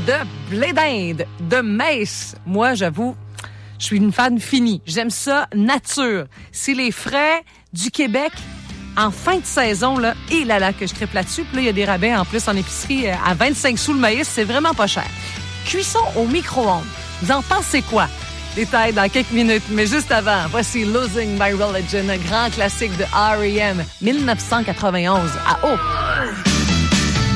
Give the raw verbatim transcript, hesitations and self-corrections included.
de blé d'Inde, de maïs. Moi, j'avoue, je suis une fan finie. J'aime ça nature. C'est les frais du Québec en fin de saison, là, et là là, que je crêpe là-dessus. Puis là, il y a des rabais en plus en épicerie à vingt-cinq sous le maïs. C'est vraiment pas cher. Cuisson au micro-ondes. Vous en pensez quoi? Détails dans quelques minutes. Mais juste avant, voici Losing My Religion, un grand classique de R E M, dix-neuf cent quatre-vingt-onze à O.